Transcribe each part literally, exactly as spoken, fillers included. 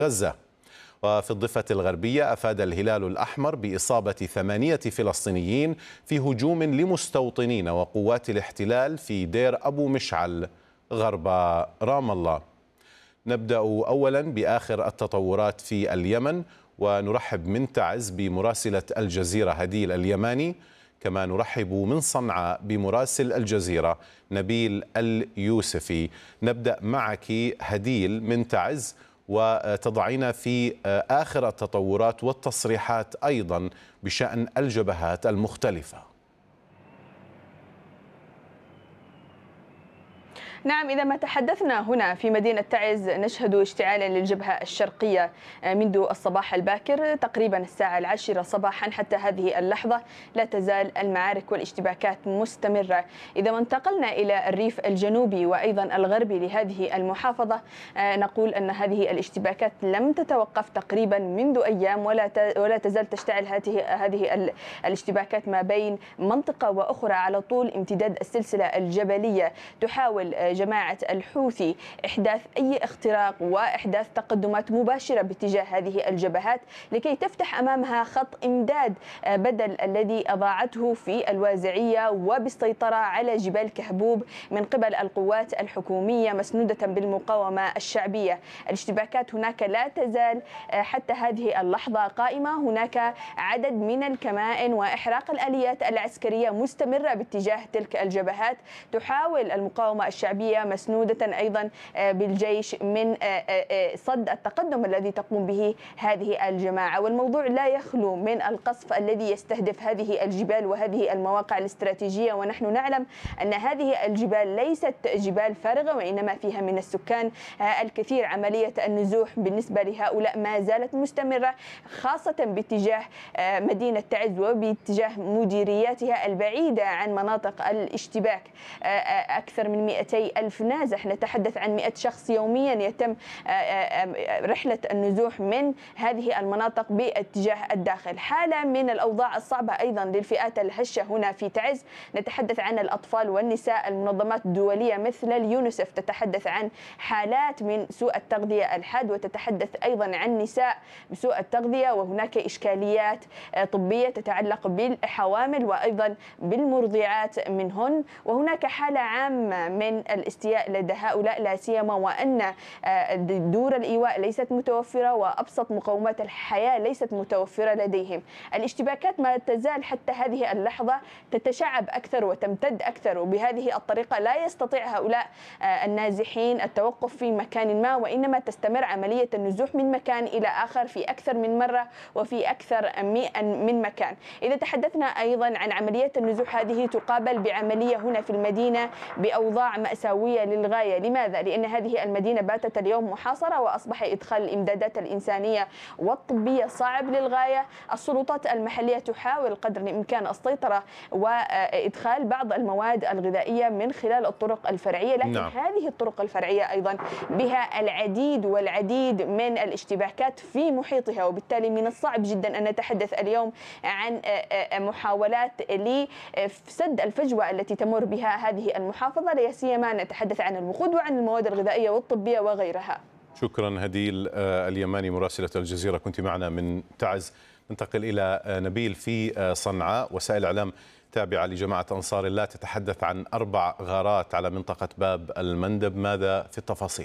غزة. وفي الضفة الغربية أفاد الهلال الأحمر بإصابة ثمانية فلسطينيين في هجوم لمستوطنين وقوات الاحتلال في دير أبو مشعل غرب رام الله. نبدأ أولا بآخر التطورات في اليمن، ونرحب من تعز بمراسلة الجزيرة هديل اليماني، كما نرحب من صنعاء بمراسل الجزيرة نبيل اليوسفي. نبدأ معك هديل من تعز، وتضعين في آخر التطورات والتصريحات أيضا بشأن الجبهات المختلفة. نعم، إذا ما تحدثنا هنا في مدينة تعز نشهد اشتعالا للجبهة الشرقية منذ الصباح الباكر، تقريبا الساعة العاشرة صباحا حتى هذه اللحظة لا تزال المعارك والاشتباكات مستمرة. إذا ما انتقلنا إلى الريف الجنوبي وأيضا الغربي لهذه المحافظة نقول أن هذه الاشتباكات لم تتوقف تقريبا منذ أيام، ولا ولا تزال تشتعل هذه هذه الاشتباكات ما بين منطقة وأخرى على طول امتداد السلسلة الجبلية. تحاول جماعة الحوثي إحداث أي اختراق وإحداث تقدمات مباشرة باتجاه هذه الجبهات لكي تفتح أمامها خط إمداد بدل الذي أضاعته في الوازعية وبالسيطرة على جبال كهبوب من قبل القوات الحكومية مسنودة بالمقاومة الشعبية. الاشتباكات هناك لا تزال حتى هذه اللحظة قائمة، هناك عدد من الكمائن وإحراق الآليات العسكرية مستمرة باتجاه تلك الجبهات. تحاول المقاومة الشعبية مسنودة أيضا بالجيش من صد التقدم الذي تقوم به هذه الجماعة، والموضوع لا يخلو من القصف الذي يستهدف هذه الجبال وهذه المواقع الاستراتيجية. ونحن نعلم أن هذه الجبال ليست جبال فارغة وإنما فيها من السكان الكثير. عملية النزوح بالنسبة لهؤلاء ما زالت مستمرة، خاصة باتجاه مدينة تعز وباتجاه مديرياتها البعيدة عن مناطق الاشتباك. أكثر من مئتي ألف نازح، نتحدث عن مئة شخص يوميا يتم رحلة النزوح من هذه المناطق باتجاه الداخل. حالة من الأوضاع الصعبة أيضا للفئات الهشة هنا في تعز، نتحدث عن الأطفال والنساء. المنظمات الدولية مثل اليونيسف تتحدث عن حالات من سوء التغذية الحاد، وتتحدث أيضا عن نساء بسوء التغذية، وهناك إشكاليات طبية تتعلق بالحوامل وأيضا بالمرضعات منهن. وهناك حالة عامة من الاستياء لدى هؤلاء، لا سيما وأن دور الإيواء ليست متوفرة وأبسط مقومات الحياة ليست متوفرة لديهم. الاشتباكات ما تزال حتى هذه اللحظة تتشعب أكثر وتمتد أكثر، وبهذه الطريقة لا يستطيع هؤلاء النازحين التوقف في مكان ما، وإنما تستمر عملية النزوح من مكان إلى آخر في أكثر من مرة وفي أكثر من مكان. إذا تحدثنا أيضا عن عملية النزوح، هذه تقابل بعملية هنا في المدينة بأوضاع مأساوية للغاية. لماذا؟ لأن هذه المدينة باتت اليوم محاصرة، وأصبح إدخال الإمدادات الإنسانية والطبية صعب للغاية. السلطات المحلية تحاول قدر الإمكان السيطرة وإدخال بعض المواد الغذائية من خلال الطرق الفرعية، لكن نعم. هذه الطرق الفرعية أيضا بها العديد والعديد من الاشتباكات في محيطها، وبالتالي من الصعب جدا أن نتحدث اليوم عن محاولات لسد الفجوة التي تمر بها هذه المحافظة، لا سيما نتحدث عن الوقود وعن المواد الغذائية والطبية وغيرها. شكرا هديل اليماني مراسلة الجزيرة، كنت معنا من تعز. ننتقل إلى نبيل في صنعاء. وسائل إعلام تابعة لجماعة أنصار الله تتحدث عن أربع غارات على منطقة باب المندب، ماذا في التفاصيل؟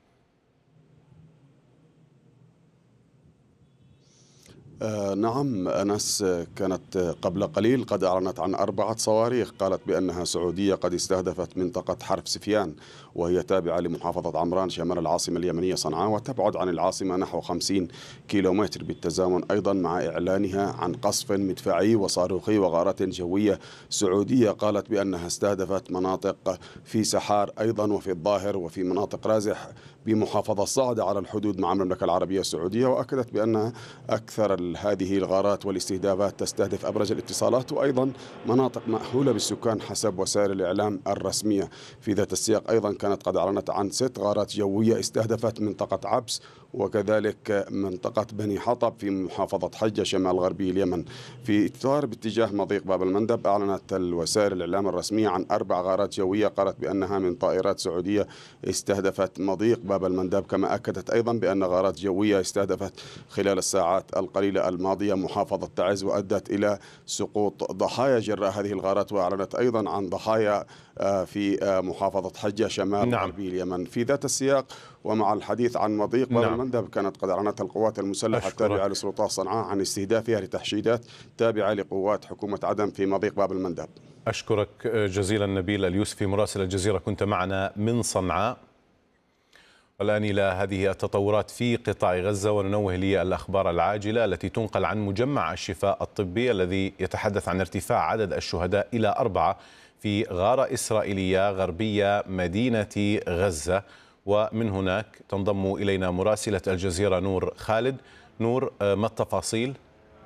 آه نعم أنس، كانت قبل قليل قد أعلنت عن أربعة صواريخ قالت بأنها سعودية قد استهدفت منطقة حرف سفيان، وهي تابعة لمحافظة عمران شمال العاصمة اليمنية صنعاء، وتبعد عن العاصمة نحو خمسين كيلومتر، بالتزامن أيضا مع إعلانها عن قصف مدفعي وصاروخي وغارات جوية سعودية قالت بأنها استهدفت مناطق في سحار أيضا وفي الظاهر وفي مناطق رازح بمحافظة صعدة على الحدود مع المملكة العربية السعودية. وأكدت بأن أكثر هذه الغارات والاستهدافات تستهدف أبرج الاتصالات وأيضا مناطق مأهولة بالسكان حسب وسائل الإعلام الرسمية. في ذات السياق أيضا كانت قد أعلنت عن ست غارات جوية استهدفت منطقة عبس وكذلك منطقة بني حطب في محافظة حجة شمال غربي اليمن. في إطار باتجاه مضيق باب المندب، أعلنت الوسائل الإعلام الرسمية عن أربع غارات جوية قالت بأنها من طائرات سعودية استهدفت مضيق باب المندب، كما أكدت أيضا بأن غارات جوية استهدفت خلال الساعات القليلة الماضية محافظة تعز وأدت إلى سقوط ضحايا جراء هذه الغارات. وأعلنت أيضا عن ضحايا في محافظة حجة شمال نعم. غربي اليمن. في ذات السياق ومع الحديث عن مضيق باب نعم. المندب، كانت قد أعلنت القوات المسلحة التابعة لسلطات صنعاء عن استهدافها لتحشيدات تابعة لقوات حكومة عدن في مضيق باب المندب. أشكرك جزيلا نبيل اليوسفي مراسل الجزيرة، كنت معنا من صنعاء. والآن إلى هذه التطورات في قطاع غزة، وننوه للأخبار العاجلة التي تنقل عن مجمع الشفاء الطبي الذي يتحدث عن ارتفاع عدد الشهداء إلى أربعة في غارة إسرائيلية غربية مدينة غزة. ومن هناك تنضم إلينا مراسلة الجزيرة نور خالد. نور، ما التفاصيل؟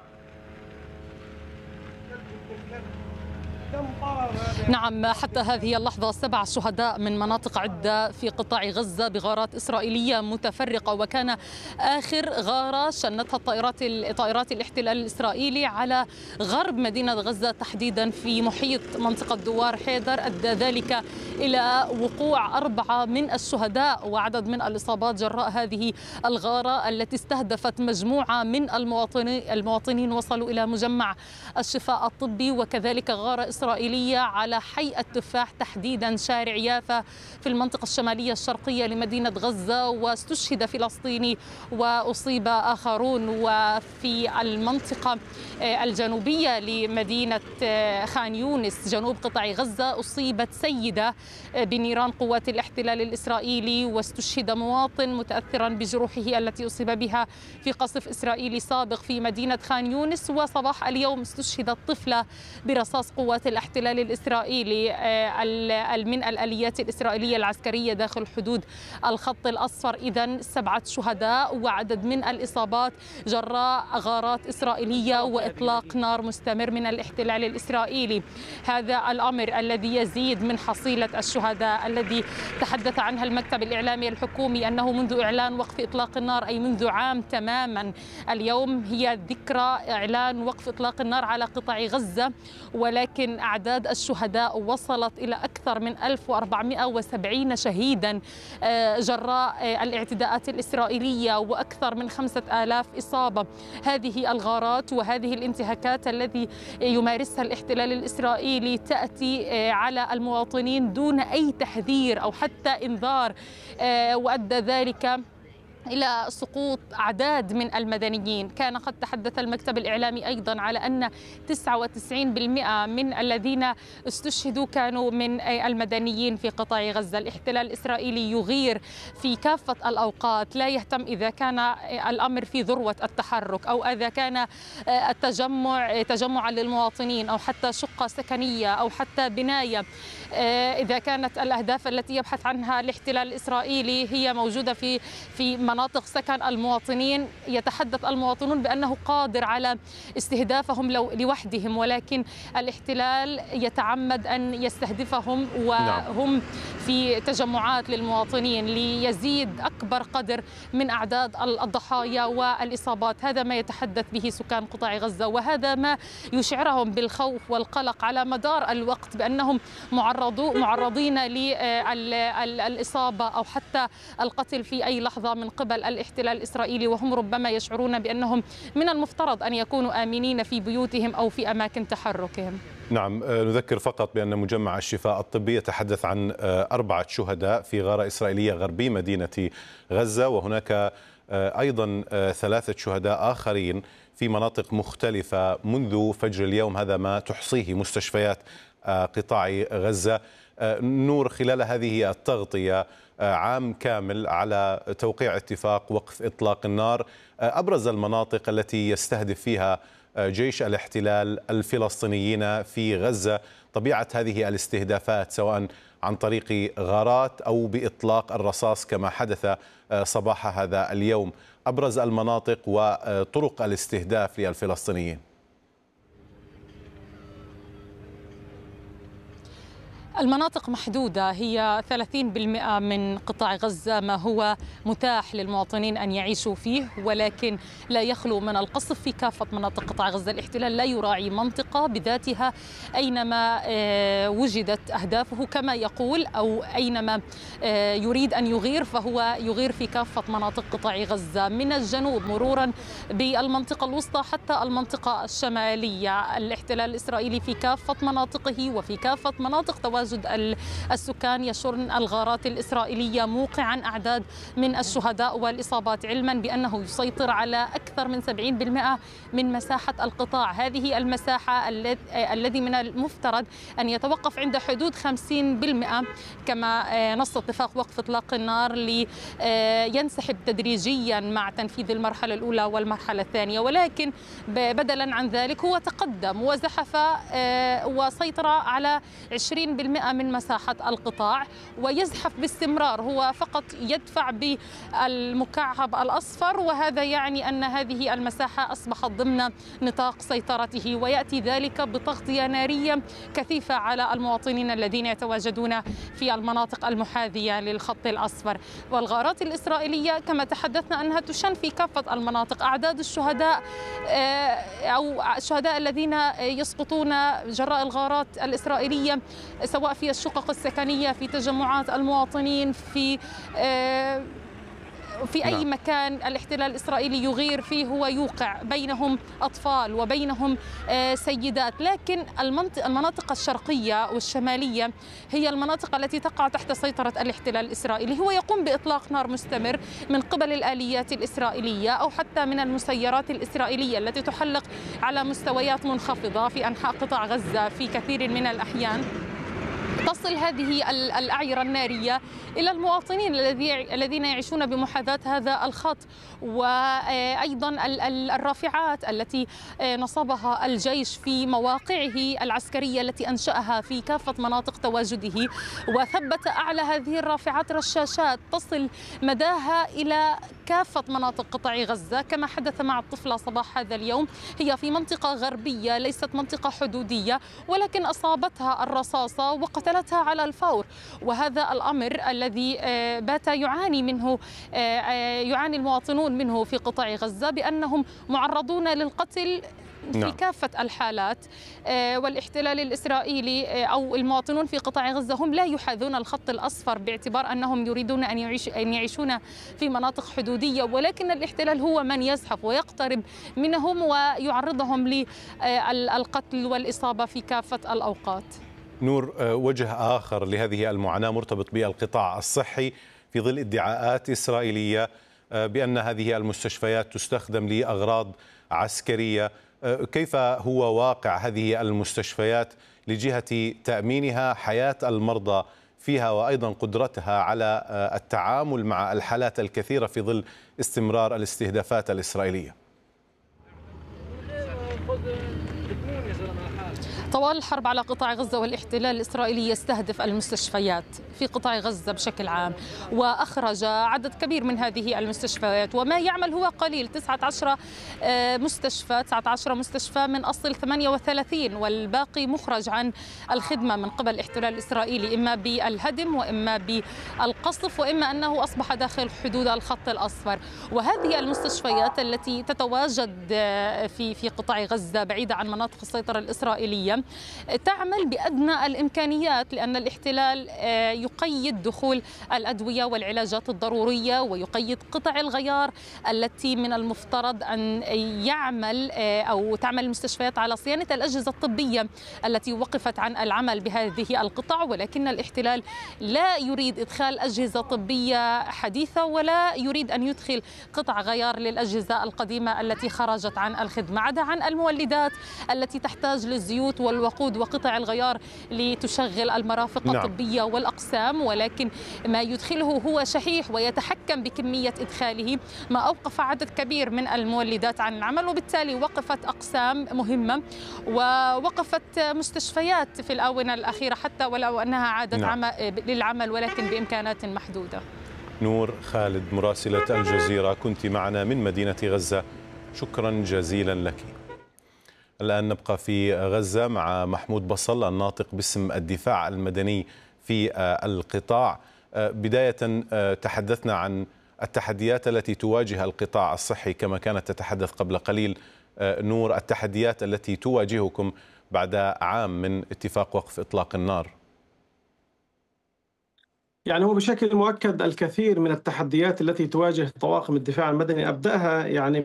نعم، حتى هذه اللحظة سبع شهداء من مناطق عدة في قطاع غزة بغارات إسرائيلية متفرقة، وكان آخر غارة شنتها الطائرات طائرات الاحتلال الإسرائيلي على غرب مدينة غزة تحديدا في محيط منطقة دوار حيدر، أدى ذلك إلى وقوع أربعة من الشهداء وعدد من الإصابات جراء هذه الغارة التي استهدفت مجموعة من المواطنين المواطنين وصلوا إلى مجمع الشفاء الطبي، وكذلك غارة إسرائيلية على حي التفاح تحديدا شارع يافا في المنطقة الشمالية الشرقية لمدينة غزة، واستشهد فلسطيني وأصيب آخرون. وفي المنطقة الجنوبية لمدينة خان يونس جنوب قطاع غزة أصيبت سيدة بنيران قوات الاحتلال الإسرائيلي واستشهد مواطن متأثرا بجروحه التي أصيب بها في قصف إسرائيلي سابق في مدينة خان يونس. وصباح اليوم استشهدت طفلة برصاص قوات الاحتلال الإسرائيلي من الآليات الإسرائيلية العسكرية داخل حدود الخط الأصفر. إذن سبعة شهداء وعدد من الإصابات جراء غارات إسرائيلية وإطلاق نار مستمر من الاحتلال الإسرائيلي. هذا الأمر الذي يزيد من حصيلة الشهداء الذي تحدث عنها المكتب الإعلامي الحكومي أنه منذ إعلان وقف إطلاق النار أي منذ عام تماما اليوم هي ذكرى إعلان وقف إطلاق النار على قطاع غزة، ولكن أعداد الشهداء وصلت إلى أكثر من ألف وأربعمئة وسبعين شهيدا جراء الاعتداءات الإسرائيلية وأكثر من خمسة آلاف إصابة. هذه الغارات وهذه الانتهاكات التي يمارسها الاحتلال الإسرائيلي تأتي على المواطنين دون أي تحذير أو حتى إنذار، وأدى ذلك إلى سقوط أعداد من المدنيين. كان قد تحدث المكتب الإعلامي أيضا على أن تسعة وتسعين بالمئة من الذين استشهدوا كانوا من المدنيين في قطاع غزة. الاحتلال الإسرائيلي يغير في كافة الأوقات، لا يهتم إذا كان الأمر في ذروة التحرك أو إذا كان التجمع تجمعا للمواطنين أو حتى شقة سكنية أو حتى بناية. إذا كانت الأهداف التي يبحث عنها الاحتلال الإسرائيلي هي موجودة في في مناطق سكن المواطنين، يتحدث المواطنون بأنه قادر على استهدافهم لو لوحدهم، ولكن الاحتلال يتعمد أن يستهدفهم وهم في تجمعات للمواطنين ليزيد أكبر قدر من أعداد الضحايا والإصابات. هذا ما يتحدث به سكان قطاع غزة، وهذا ما يشعرهم بالخوف والقلق على مدار الوقت بأنهم معرضين للإصابة أو حتى القتل في أي لحظة من قبل الاحتلال الإسرائيلي، وهم ربما يشعرون بأنهم من المفترض أن يكونوا آمنين في بيوتهم أو في أماكن تحركهم. نعم، نذكر فقط بأن مجمع الشفاء الطبي يتحدث عن أربعة شهداء في غارة إسرائيلية غربي مدينة غزة، وهناك أيضا ثلاثة شهداء آخرين في مناطق مختلفة منذ فجر اليوم. هذا ما تحصيه مستشفيات قطاع غزة. نور، خلال هذه التغطية عام كامل على توقيع اتفاق وقف إطلاق النار، أبرز المناطق التي يستهدف فيها جيش الاحتلال الفلسطينيين في غزة، طبيعة هذه الاستهدافات سواء عن طريق غارات أو بإطلاق الرصاص كما حدث صباح هذا اليوم، أبرز المناطق وطرق الاستهداف للفلسطينيين. المناطق محدودة، هي ثلاثين بالمئة من قطاع غزة ما هو متاح للمواطنين أن يعيشوا فيه، ولكن لا يخلو من القصف في كافة مناطق قطاع غزة. الاحتلال لا يراعي منطقة بذاتها أينما وجدت أهدافه كما يقول، أو أينما يريد أن يغير فهو يغير في كافة مناطق قطاع غزة من الجنوب مرورا بالمنطقة الوسطى حتى المنطقة الشمالية. الاحتلال الإسرائيلي في كافة مناطقه وفي كافة مناطق تواجد السكان يشن الغارات الإسرائيلية، موقعا أعداد من الشهداء والإصابات، علما بأنه يسيطر على أكثر من سبعين بالمئة من مساحة القطاع. هذه المساحة الذي من المفترض أن يتوقف عند حدود خمسين بالمئة كما نص اتفاق وقف إطلاق النار لينسحب تدريجيا مع تنفيذ المرحلة الأولى والمرحلة الثانية، ولكن بدلا عن ذلك هو تقدم وزحف وسيطر على عشرين بالمئة من مساحة القطاع ويزحف باستمرار، هو فقط يدفع بالمكعب الأصفر، وهذا يعني أن هذه المساحة أصبحت ضمن نطاق سيطرته، ويأتي ذلك بتغطية نارية كثيفة على المواطنين الذين يتواجدون في المناطق المحاذية للخط الأصفر. والغارات الإسرائيلية كما تحدثنا أنها تشن في كافة المناطق. أعداد الشهداء أو الشهداء الذين يسقطون جراء الغارات الإسرائيلية سواء في الشقق السكنية، في تجمعات المواطنين، في في أي نعم. مكان الاحتلال الإسرائيلي يغير فيه هو يوقع بينهم أطفال وبينهم سيدات. لكن المناطق الشرقية والشمالية هي المناطق التي تقع تحت سيطرة الاحتلال الإسرائيلي. هو يقوم بإطلاق نار مستمر من قبل الآليات الإسرائيلية أو حتى من المسيرات الإسرائيلية التي تحلق على مستويات منخفضة في أنحاء قطاع غزة في كثير من الأحيان. تصل هذه الأعيرة النارية إلى المواطنين الذين يعيشون بمحاذاة هذا الخط، وأيضا الرافعات التي نصبها الجيش في مواقعه العسكرية التي أنشأها في كافة مناطق تواجده، وثبت أعلى هذه الرافعات رشاشات تصل مداها إلى كافة مناطق قطاع غزة كما حدث مع الطفلة صباح هذا اليوم. هي في منطقة غربية ليست منطقة حدودية، ولكن أصابتها الرصاصة وقتلتها على الفور، وهذا الأمر الذي بات يعاني منه يعاني المواطنون منه في قطاع غزة، بأنهم معرضون للقتل في نعم. كافة الحالات. والاحتلال الإسرائيلي أو المواطنون في قطاع غزة هم لا يحاذون الخط الأصفر باعتبار أنهم يريدون أن, يعيش أن يعيشون في مناطق حدودية، ولكن الاحتلال هو من يزحف ويقترب منهم ويعرضهم للقتل والإصابة في كافة الأوقات. نور، وجه آخر لهذه المعاناة مرتبط بالقطاع الصحي في ظل ادعاءات إسرائيلية بأن هذه المستشفيات تستخدم لأغراض عسكرية. كيف هو واقع هذه المستشفيات لجهة تأمينها حياة المرضى فيها وأيضا قدرتها على التعامل مع الحالات الكثيرة في ظل استمرار الاستهدافات الإسرائيلية؟ طوال الحرب على قطاع غزة والاحتلال الإسرائيلي يستهدف المستشفيات في قطاع غزة بشكل عام، وأخرج عدد كبير من هذه المستشفيات، وما يعمل هو قليل، تسعة عشر مستشفى تسعة عشر مستشفى من أصل ثمانية وثلاثين، والباقي مخرج عن الخدمة من قبل الاحتلال الإسرائيلي، إما بالهدم وإما بالقصف وإما أنه أصبح داخل حدود الخط الأصفر. وهذه المستشفيات التي تتواجد في في قطاع غزة بعيدة عن مناطق السيطرة الإسرائيلية تعمل بأدنى الإمكانيات، لأن الاحتلال يقيد دخول الأدوية والعلاجات الضرورية ويقيد قطع الغيار التي من المفترض أن يعمل أو تعمل المستشفيات على صيانة الأجهزة الطبية التي وقفت عن العمل بهذه القطع، ولكن الاحتلال لا يريد إدخال أجهزة طبية حديثة ولا يريد أن يدخل قطع غيار للأجهزة القديمة التي خرجت عن الخدمة، عدا عن المولدات التي تحتاج للزيوت والوقود وقطع الغيار لتشغل المرافق نعم. الطبية والأقسام، ولكن ما يدخله هو شحيح ويتحكم بكمية إدخاله، ما أوقف عدد كبير من المولدات عن العمل، وبالتالي وقفت أقسام مهمة ووقفت مستشفيات في الآونة الأخيرة حتى ولو أنها عادت نعم. للعمل ولكن بإمكانات محدودة. نور خالد مراسلة الجزيرة كنت معنا من مدينة غزة، شكرا جزيلا لك. الآن نبقى في غزة مع محمود بصل الناطق باسم الدفاع المدني في القطاع. بداية تحدثنا عن التحديات التي تواجه القطاع الصحي كما كانت تتحدث قبل قليل نور، التحديات التي تواجهكم بعد عام من اتفاق وقف إطلاق النار. يعني هو بشكل مؤكد الكثير من التحديات التي تواجه طواقم الدفاع المدني أبدأها يعني